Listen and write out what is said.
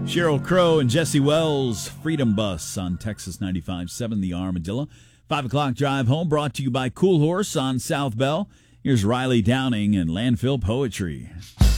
Sheryl Crow and Jesse Wells, Freedom Bus on Texas 95.7 The Armadillo. 5 o'clock drive home brought to you by Cool Horse on South Bell. Here's Riley Downing and Landfill Poetry.